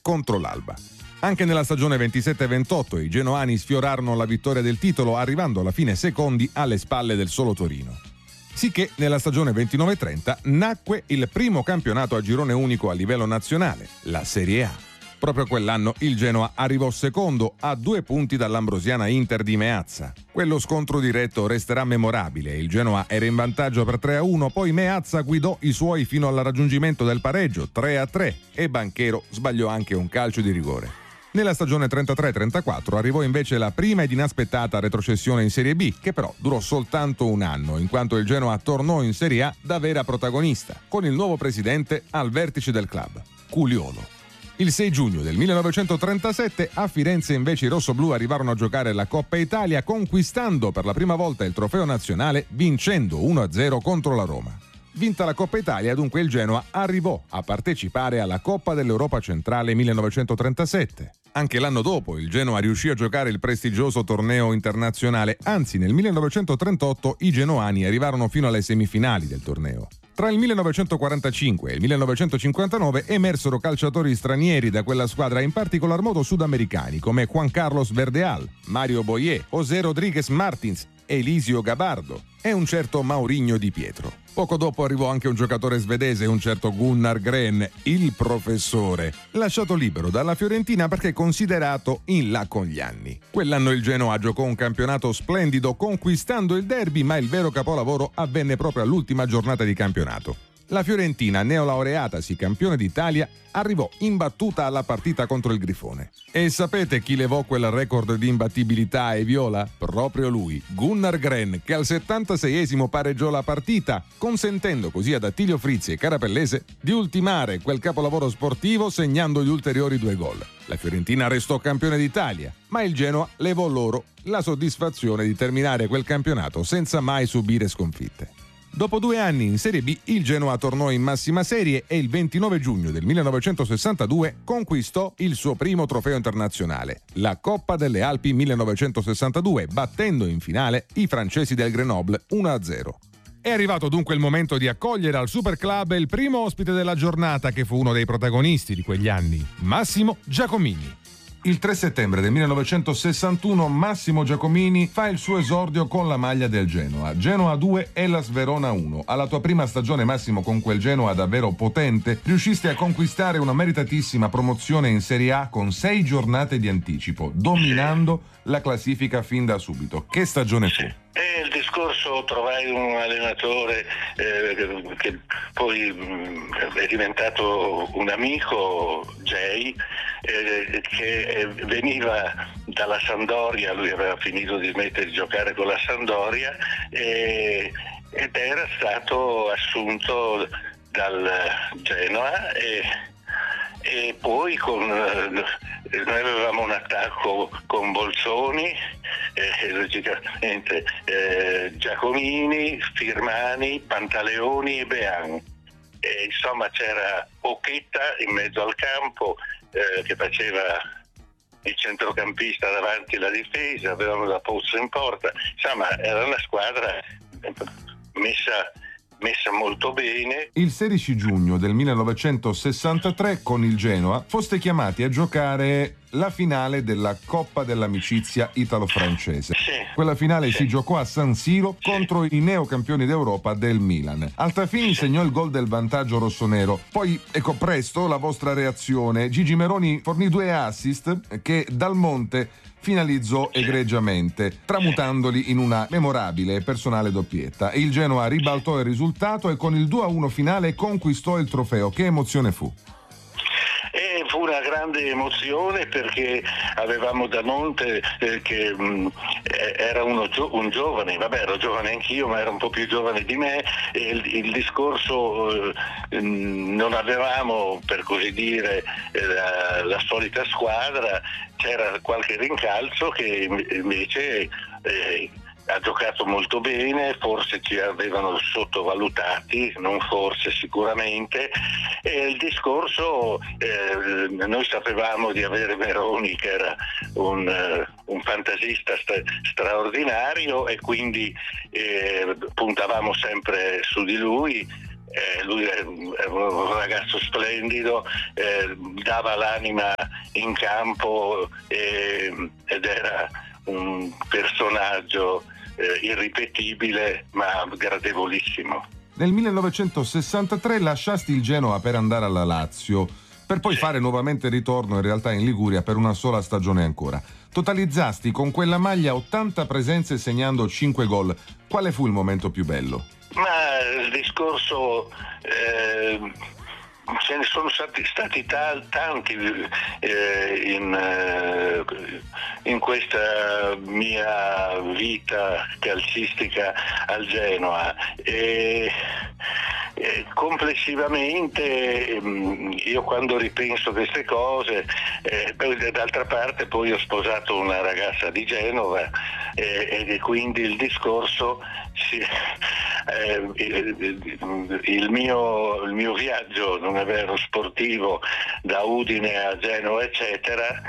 contro l'Alba. Anche nella stagione 27-28 i genoani sfiorarono la vittoria del titolo, arrivando alla fine secondi alle spalle del solo Torino. Sicché nella stagione 29-30 nacque il primo campionato a girone unico a livello nazionale, la Serie A. Proprio quell'anno il Genoa arrivò secondo a 2 punti dall'ambrosiana Inter di Meazza. Quello scontro diretto resterà memorabile. Il Genoa era in vantaggio per 3-1, poi Meazza guidò i suoi fino al raggiungimento del pareggio 3-3 e Banchero sbagliò anche un calcio di rigore. Nella stagione 33-34 arrivò invece la prima ed inaspettata retrocessione in Serie B, che però durò soltanto un anno, in quanto il Genoa tornò in Serie A da vera protagonista, con il nuovo presidente al vertice del club, Culiolo. Il 6 giugno del 1937 a Firenze invece i rossoblù arrivarono a giocare la Coppa Italia, conquistando per la prima volta il trofeo nazionale, vincendo 1-0 contro la Roma. Vinta la Coppa Italia, dunque il Genoa arrivò a partecipare alla Coppa dell'Europa Centrale 1937. Anche l'anno dopo il Genoa riuscì a giocare il prestigioso torneo internazionale, anzi nel 1938 i genoani arrivarono fino alle semifinali del torneo. Tra il 1945 e il 1959 emersero calciatori stranieri da quella squadra, in particolar modo sudamericani, come Juan Carlos Verdeal, Mario Boyer, José Rodríguez Martins, Elisio Gabardo e un certo Maurigno Di Pietro. Poco dopo arrivò anche un giocatore svedese, un certo Gunnar Gren, il professore, lasciato libero dalla Fiorentina perché considerato in là con gli anni. Quell'anno il Genoa giocò un campionato splendido, conquistando il derby, ma il vero capolavoro avvenne proprio all'ultima giornata di campionato. La Fiorentina, neolaureatasi campione d'Italia, arrivò imbattuta alla partita contro il Grifone. E sapete chi levò quel record di imbattibilità ai viola? Proprio lui, Gunnar Gren, che al 76esimo pareggiò la partita, consentendo così ad Attilio Frizzi e Carapellese di ultimare quel capolavoro sportivo segnando gli ulteriori 2 gol. La Fiorentina restò campione d'Italia, ma il Genoa levò loro la soddisfazione di terminare quel campionato senza mai subire sconfitte. Dopo 2 anni in Serie B, il Genoa tornò in massima serie e il 29 giugno del 1962 conquistò il suo primo trofeo internazionale, la Coppa delle Alpi 1962, battendo in finale i francesi del Grenoble 1-0. È arrivato dunque il momento di accogliere al Super Club il primo ospite della giornata, che fu uno dei protagonisti di quegli anni, Massimo Giacomini. Il 3 settembre del 1961 Massimo Giacomini fa il suo esordio con la maglia del Genoa. Genoa 2 Hellas Verona 1. Alla tua prima stagione, Massimo, con quel Genoa davvero potente, riusciste a conquistare una meritatissima promozione in Serie A con 6 giornate di anticipo, dominando la classifica fin da subito. Che stagione fu? Il discorso, trovai un allenatore che poi è diventato un amico, Jay, che veniva dalla Sampdoria. Lui aveva finito di smettere di giocare con la Sampdoria ed era stato assunto dal Genoa e poi noi avevamo un attacco con Bolzoni, logicamente Giacomini, Firmani, Pantaleoni e Bean. Insomma c'era Pocchetta in mezzo al campo che faceva il centrocampista davanti alla difesa, avevamo la Pozzo in porta. Insomma era una squadra messa molto bene. Il 16 giugno del 1963 con il Genoa foste chiamati a giocare la finale della Coppa dell'Amicizia italo-francese. Sì. Quella finale si giocò a San Siro contro i neocampioni d'Europa del Milan. Altafini segnò il gol del vantaggio rossonero. Poi, presto la vostra reazione. Gigi Meroni fornì 2 assist che Dal Monte finalizzò egregiamente, tramutandoli in una memorabile e personale doppietta. Il Genoa ribaltò il risultato e con il 2-1 finale conquistò il trofeo. Che emozione fu? Fu una grande emozione perché avevamo Dal Monte che era un giovane, vabbè ero giovane anch'io ma era un po' più giovane di me, e il discorso non avevamo, per così dire, la solita squadra, c'era qualche rincalzo che invece ha giocato molto bene, forse ci avevano sottovalutati, non forse, sicuramente, e il discorso, noi sapevamo di avere Meroni che era un fantasista straordinario e quindi puntavamo sempre su di lui, lui era un ragazzo splendido, dava l'anima in campo ed era un personaggio irripetibile ma gradevolissimo. Nel 1963 lasciasti il Genoa per andare alla Lazio, per poi fare nuovamente ritorno in realtà in Liguria per una sola stagione ancora. Totalizzasti con quella maglia 80 presenze segnando 5 gol. Quale fu il momento più bello? Ma il discorso, ce ne sono stati tanti in questa mia vita calcistica al Genoa. Complessivamente io quando ripenso queste cose, d'altra parte poi ho sposato una ragazza di Genova e quindi il discorso il mio viaggio, non è vero, sportivo da Udine a Genova eccetera,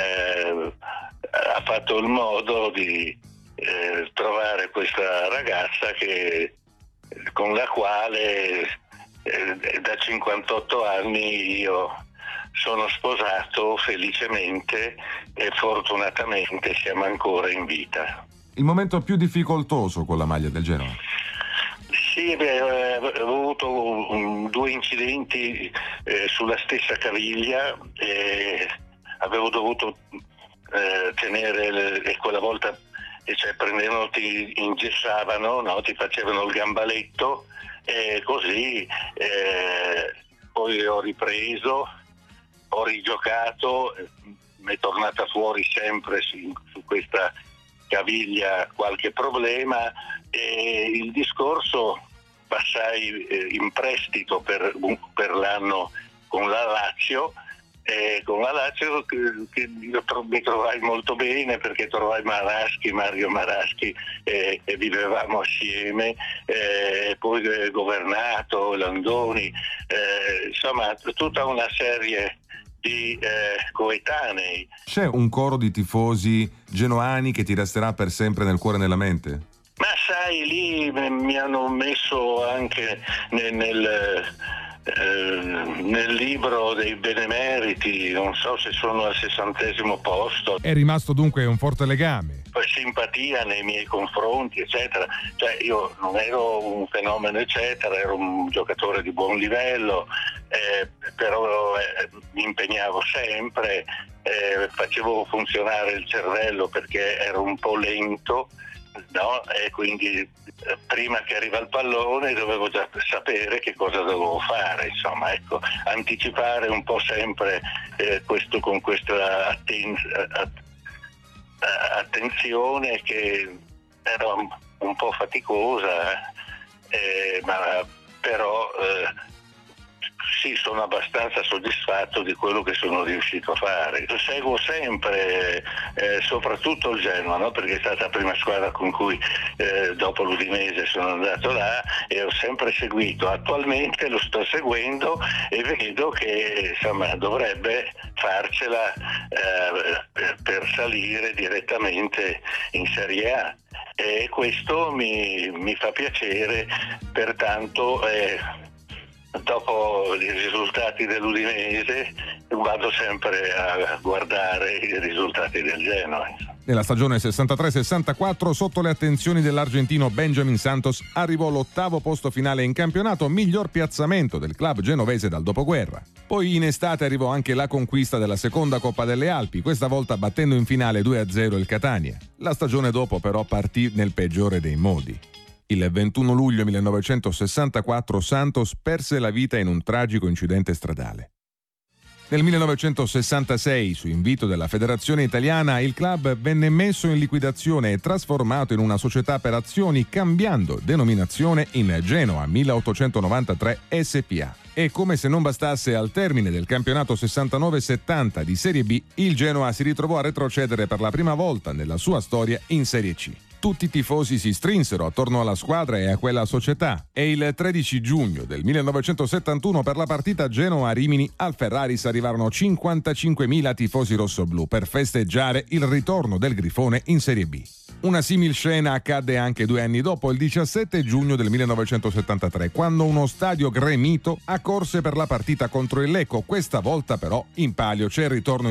ha fatto il modo di trovare questa ragazza con la quale da 58 anni io sono sposato felicemente e fortunatamente siamo ancora in vita. Il momento più difficoltoso con la maglia del Genoa? Sì, avevo avuto 2 incidenti sulla stessa caviglia, avevo dovuto tenere, e quella volta prendevano, ti ingessavano, no? Ti facevano il gambaletto e così, poi ho ripreso, ho rigiocato, mi è tornata fuori sempre su questa caviglia qualche problema e il discorso passai in prestito per l'anno con la Lazio. Che io mi trovai molto bene perché trovai Mario Maraschi e vivevamo assieme, poi Governato, Landoni, insomma tutta una serie di coetanei. C'è un coro di tifosi genoani che ti resterà per sempre nel cuore e nella mente? Ma sai, lì mi hanno messo anche nel libro dei benemeriti, non so se sono al 60° posto. È rimasto dunque un forte legame? Simpatia nei miei confronti eccetera, cioè io non ero un fenomeno eccetera, ero un giocatore di buon livello, però mi impegnavo sempre, facevo funzionare il cervello perché ero un po' lento, no? E quindi prima che arriva il pallone dovevo già sapere che cosa dovevo fare, insomma, ecco, anticipare un po' sempre questo con questa attenzione che era un po' faticosa, ma però sì, sono abbastanza soddisfatto di quello che sono riuscito a fare. Seguo sempre soprattutto il Genoa, no? Perché è stata la prima squadra con cui dopo l'Udinese sono andato là e ho sempre seguito. Attualmente lo sto seguendo e vedo che insomma dovrebbe farcela per salire direttamente in Serie A e questo mi fa piacere, pertanto dopo i risultati dell'Udinese vado sempre a guardare i risultati del Genoa. Nella stagione 63-64, sotto le attenzioni dell'argentino Benjamin Santos, arrivò l'8° posto finale in campionato, miglior piazzamento del club genovese dal dopoguerra. Poi in estate arrivò anche la conquista della seconda Coppa delle Alpi, questa volta battendo in finale 2-0 il Catania. La stagione dopo però partì nel peggiore dei modi. Il 21 luglio 1964 Santos perse la vita in un tragico incidente stradale. Nel 1966, su invito della Federazione Italiana, il club venne messo in liquidazione e trasformato in una società per azioni, cambiando denominazione in Genoa 1893 SpA. E come se non bastasse, al termine del campionato 69-70 di Serie B, il Genoa si ritrovò a retrocedere per la prima volta nella sua storia in Serie C. Tutti i tifosi si strinsero attorno alla squadra e a quella società e il 13 giugno del 1971 per la partita Genoa-Rimini al Ferraris arrivarono 55.000 tifosi rossoblù per festeggiare il ritorno del Grifone in Serie B. Una simil scena accadde anche 2 anni dopo, il 17 giugno del 1973, quando uno stadio gremito accorse per la partita contro il Lecco. Questa volta però in palio c'è il ritorno